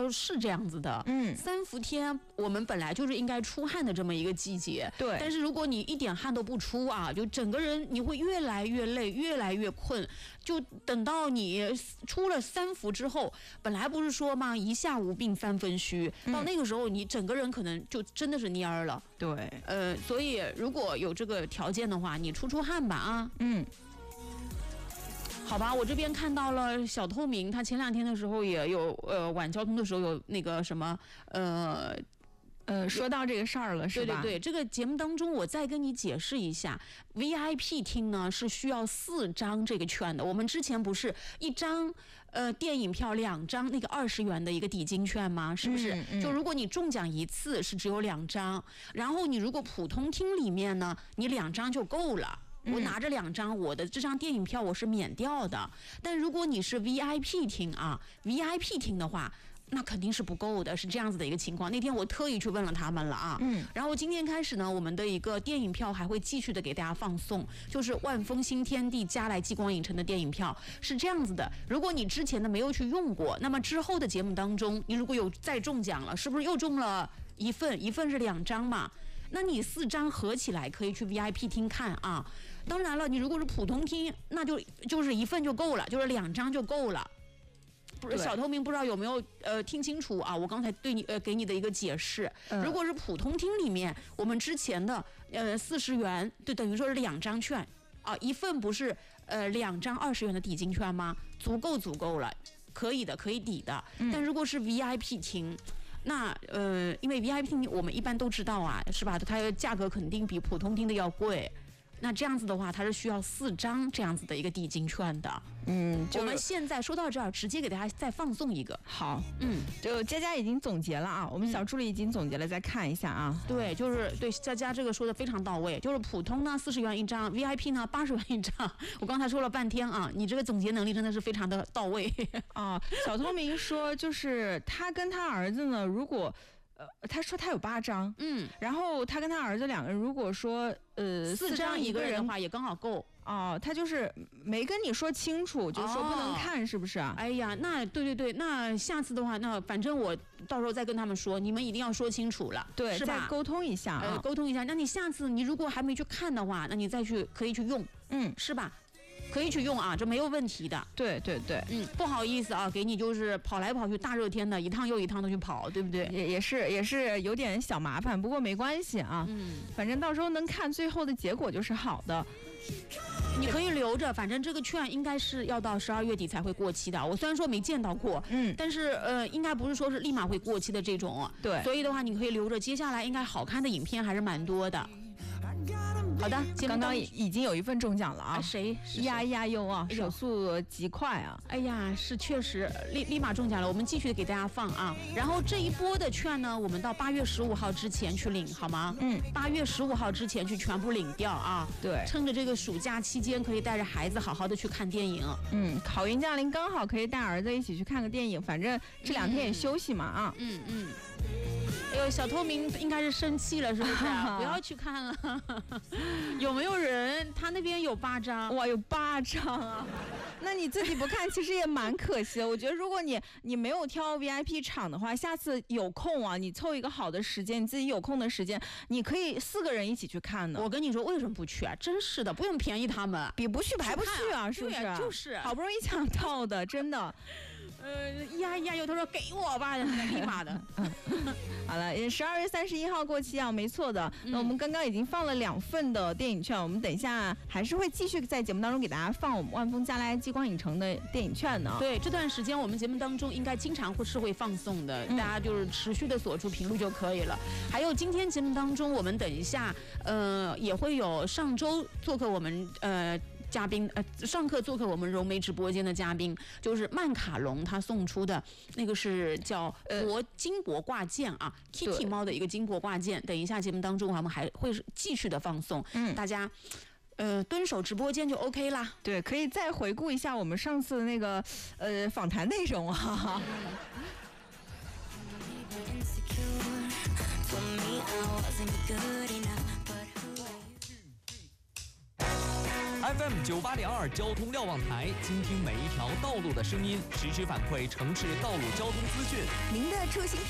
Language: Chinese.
就是这样子的。三伏天我们本来就是应该出汗的这么一个季节， 对。 但是如果你一点汗都不出啊，就整个人你会越来越累，越来越困。就等到你出了三伏之后，本来不是说嘛，一下无病三分虚，到那个时候你整个人可能就真的是蔫儿了。 对， 所以如果有这个条件的话，你出汗吧啊。好吧，我这边看到了小透明，他前2天的时候也有晚交通的时候有那个什么说到这个事儿了，是吧？ 对对对，这个节目当中我再跟你解释一下 ，VIP 厅呢是需要4张这个券的。我们之前不是1张电影票2张那个20元的一个抵金券吗？是不是？就如果你中奖1次是只有2张，然后你如果普通厅里面呢，你2张就够了。我拿着2张，我的这张电影票我是免掉的。但如果你是 VIP 厅啊 ，VIP 厅的话，那肯定是不够的，是这样子的一个情况。那天我特意去问了他们了啊。然后今天开始呢，我们的一个电影票还会继续的给大家放送，就是万丰新天地嘉来激光影城的电影票是这样子的。如果你之前的没有去用过，那么之后的节目当中，你如果有再中奖了，是不是又中了一份是2张嘛？那你4张合起来可以去 VIP 厅看啊。当然了，你如果是普通厅，那就是1份就够了，就是2张就够了。不是小透明，不知道有没有听清楚啊？我刚才对你给你的一个解释。如果是普通厅里面，我们之前的40元，就等于说是2张券啊，1份不是2张20元的抵金券吗？足够了，可以的，可以抵的。但如果是 VIP 厅。那因为 VIP 厅我们一般都知道啊，是吧？它的价格肯定比普通厅的要贵。那这样子的话，它是需要4张这样子的一个抵金券的。我们现在说到这儿，直接给大家再放送一个。 好，就佳佳已经总结了啊，我们小助理已经总结了，再看一下啊。 对，就是对佳佳这个说的非常到位，就是普通呢40元1张 ，VIP 呢80元1张。我刚才说了半天啊，你这个总结能力真的是非常的到位啊。小透明说，就是他跟他儿子呢，如果。他说他有8张，然后他跟他儿子2个人，如果说 4张一个人的话，也刚好够。 他就是没跟你说清楚，就说不能看，是不是啊？ 哎呀，那对，那下次的话，那反正我到时候再跟他们说，你们一定要说清楚了， 对， 是吧？ 再沟通一下啊， 沟通一下。那你下次你如果还没去看的话，那你再去可以去用，是吧？可以去用啊，这没有问题的。 对， 不好意思啊，给你就是跑来跑去，大热天的，一趟又一趟的去跑，对不对？ 也是有点小麻烦，不过没关系啊。反正到时候能看最后的结果就是好的。 你可以留着，反正这个券应该是要到12月底才会过期的。我虽然说没见到过，但是应该不是说是立马会过期的这种。 对， 所以的话你可以留着，接下来应该好看的影片还是蛮多的。好的， 刚刚已经有1份中奖了啊！ 谁？ 呀哟啊，手速极快啊！ 哎呀，是确实立马中奖了。我们继续给大家放啊。然后这一波的券呢，我们到8月15号之前去领，好吗？8月15号之前去全部领掉啊！ 对， 趁着这个暑假期间，可以带着孩子好好的去看电影。 好运降临，刚好可以带儿子一起去看个电影，反正这2天也休息嘛啊！ 哎呦，小透明应该是生气了，是不是？不要去看了。有没有人？他那边有8张， 哇，有8张啊！那你自己不看，其实也蛮可惜的。我觉得如果你没有挑 VIP 场的话，下次有空啊，你凑一个好的时间，你自己有空的时间，你可以4个人一起去看呢。 我跟你说，为什么不去啊？真是的，不用便宜他们， 比不去白不去啊，是不是？ 就是好不容易抢到的，真的。 呀，有头说给我吧，立马的。 好了，12月31号过期啊，没错的。那我们刚刚已经放了2份的电影券，我们等一下还是会继续在节目当中给大家放我们万丰嘉来激光影城的电影券呢。 对，这段时间我们节目当中应该经常会放送的，大家就是持续的锁住频率就可以了。还有今天节目当中，我们等一下也会有上周做客我们嘉宾上课做客我们柔美直播间的嘉宾，就是曼卡龙他送出的那个是叫金箔挂件啊 ，Kitty 猫的一个金箔挂件。等一下节目当中我们还会继续的放送，大家蹲守直播间就 OK 啦。 对，可以再回顾一下我们上次的那个访谈内容啊。 而 FM 98.2交通瞭望台，倾听每一条道路的声音，实时反馈城市道路交通资讯。 您的出行